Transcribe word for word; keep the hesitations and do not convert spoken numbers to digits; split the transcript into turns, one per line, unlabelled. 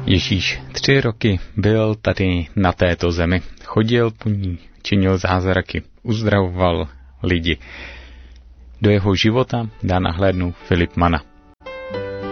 Ježíš tři roky byl tady na této zemi. Chodil po ní, činil zázraky, uzdravoval lidi. Do jeho života dá nahlédnout Filip Mana.